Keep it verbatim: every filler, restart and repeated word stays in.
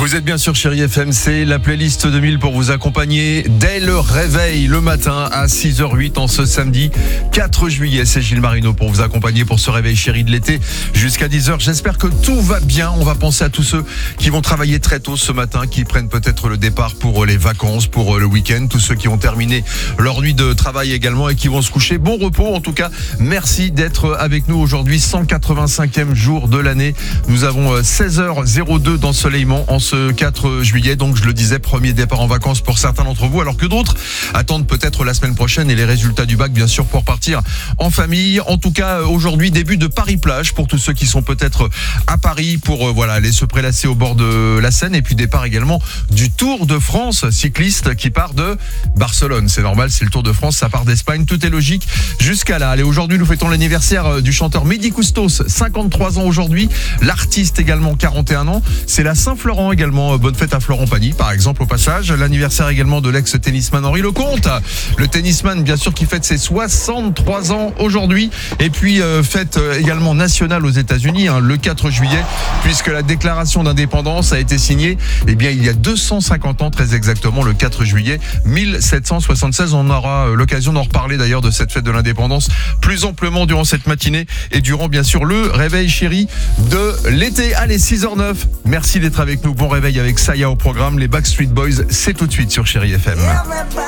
Vous êtes bien sur Chérie F M, c'est la playlist de mille pour vous accompagner dès le réveil le matin à six heures huit en ce samedi quatre juillet. C'est Gilles Marino pour vous accompagner pour ce réveil chéri de l'été jusqu'à dix heures. J'espère que tout va bien. On va penser à tous ceux qui vont travailler très tôt ce matin, qui prennent peut-être le départ pour les vacances, pour le week-end. Tous ceux qui ont terminé leur nuit de travail également et qui vont se coucher. Bon repos en tout cas. Merci d'être avec nous aujourd'hui. cent quatre-vingt-cinquième jour de l'année. Nous avons seize heures zéro deux d'ensoleillement en ce quatre juillet. Donc je le disais, premier départ en vacances pour certains d'entre vous, alors que d'autres attendent peut-être la semaine prochaine et les résultats du bac bien sûr pour partir en famille. En tout cas aujourd'hui début de Paris-Plage pour tous ceux qui sont peut-être à Paris pour euh, voilà aller se prélasser au bord de la Seine, et puis départ également du Tour de France cycliste qui part de Barcelone. C'est normal, c'est le Tour de France, ça part d'Espagne, tout est logique jusqu'à là. Allez, aujourd'hui nous fêtons l'anniversaire du chanteur Mehdi Koustos, cinquante-trois ans aujourd'hui, l'artiste également quarante et un ans. C'est la Saint-Florent également, bonne fête à Florent Pagny par exemple au passage. L'anniversaire également de l'ex-tennisman Henri Lecomte, le tennisman bien sûr qui fête ses soixante-trois ans aujourd'hui. Et puis euh, fête également nationale aux États-Unis hein, le quatre juillet, puisque la déclaration d'indépendance a été signée eh bien il y a deux cent cinquante ans très exactement, le quatre juillet mille sept cent soixante-seize. On aura l'occasion d'en reparler d'ailleurs de cette fête de l'indépendance plus amplement durant cette matinée et durant bien sûr le réveil chéri de l'été. Allez, six heures neuf, merci d'être avec nous, bon réveil avec Saya au programme. Les Backstreet Boys, c'est tout de suite sur Chérie F M.